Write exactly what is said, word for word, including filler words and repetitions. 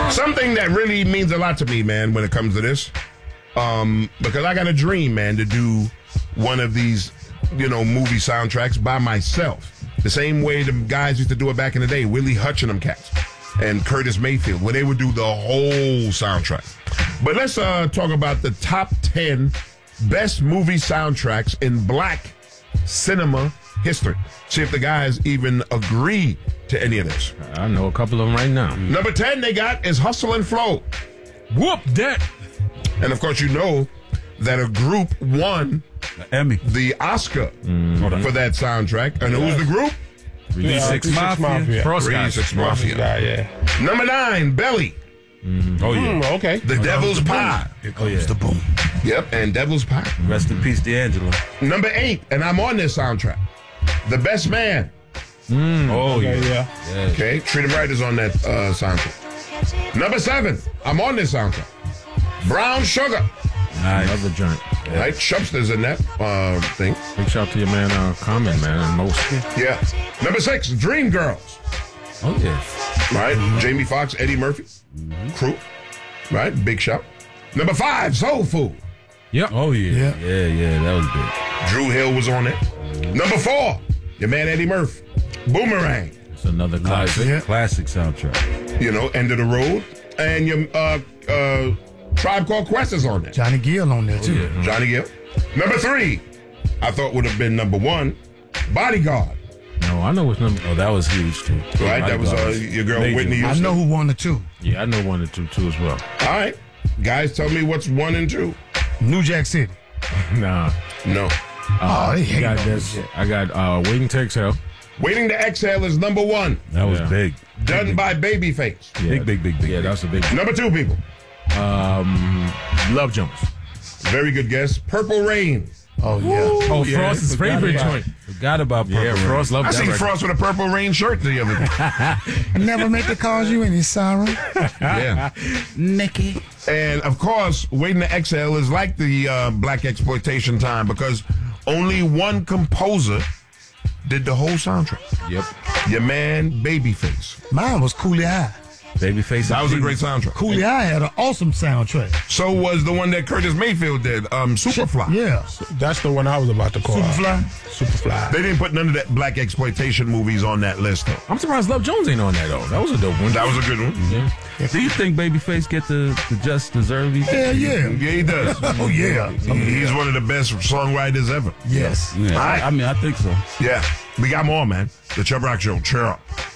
Something that really means a lot to me, man, when it comes to this, um, because I got a dream, man, to do one of these, you know, movie soundtracks by myself. The same way the guys used to do it back in the day, Willie Hutch and them cats, and Curtis Mayfield, where they would do the whole soundtrack. But let's uh, talk about the top ten best movie soundtracks in black cinema history. See if the guys even agree to any of this. I know a couple of them right now. Number ten they got is Hustle and Flow. Whoop that. And of course, you know that a group won Emmy, the Oscar mm-hmm. for that soundtrack. And who's the group? three six Mafia. three six Mafia. Yeah. Number nine, Belly. Mm-hmm. Oh, yeah. Mm, okay. The oh, Devil's the Pie. Here comes oh, yeah. the boom. Yep, and Devil's Pie. Rest in peace, D'Angelo. Number eight, and I'm on this soundtrack, The Best Man. Mm. Oh, okay, yeah. yeah. Okay, Treat 'em Right is on that uh, soundtrack. Number seven, I'm on this soundtrack, Brown Sugar. Nice. Another joint. Yeah. Right, Shupster's in that uh, thing. Big shout out to your man, uh, Common, man, and most. Yeah. Number six, Dreamgirls. Oh, yeah. Right, mm-hmm. Jamie Foxx, Eddie Murphy, mm-hmm. Crew. Right, big shout. Number five, Soul Food. Yep. Oh, yeah. Yeah, yeah, yeah that was big. Drew Hill was on it. Mm-hmm. Number four, your man Eddie Murphy, Boomerang. It's another classic. Nice. Classic soundtrack. You know, End of the Road. And your uh, uh, Tribe Called Quest is on there. Johnny Gill on there, too. Oh, yeah. Johnny Gill. Number three, I thought would have been number one, Bodyguard. No, I know what's number. Oh, that was huge, too. Right, that was uh, your girl Major. Whitney I Houston. know who won the two. Yeah, I know one and two, too, as well. All right. Guys, tell me what's one and two. New Jack City. Nah. No. Uh, oh, they hate got that this. shit. I got uh, Waiting to Exhale. Waiting to Exhale is number one. That was Yeah. big. Done big, by Babyface. Yeah. Big, big, big, big. Yeah, that's a big. Number two, people. Um, Love Jones. Very good guess. Purple Rain. Oh, yeah. Oh, yeah, Frost's forgot favorite about- joint. Forgot about Purple Yeah, Rain. Frost loved I that seen record. Frost with a Purple Rain shirt the other day. I never meant to cause you any sorrow. Yeah. Nikki. And, of course, Waiting to Exhale is like the uh, Black Exploitation Time because only one composer did the whole soundtrack. Yep. Your man, Babyface. Mine was Coolie Eye. Babyface. That was a and great soundtrack. Coolie Eye had an awesome soundtrack. So was the one that Curtis Mayfield did, um, Superfly. Yeah. That's the one I was about to call. Superfly. Superfly. They didn't put none of that Black Exploitation movies on that list, though. I'm surprised Love Jones ain't on that, though. That was a dope one. That was a good one. Yeah. Do you think Babyface get the, the just deserve? He Hell yeah. Yeah, he does. Oh, yeah. I mean, he's one of the best songwriters ever. Yes. Yeah, All right. I, I mean, I think so. Yeah. We got more, man. The Chubb Rock Show. Cheer up.